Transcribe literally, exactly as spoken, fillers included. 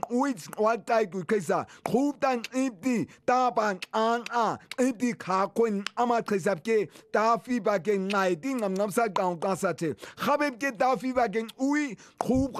uit watai ku kesa khuptan ipti taban an a ipti khakwen ama khesapke tafi bagen ngai ding am namsa kaung kasate khabeb ke tafi bagen ui khup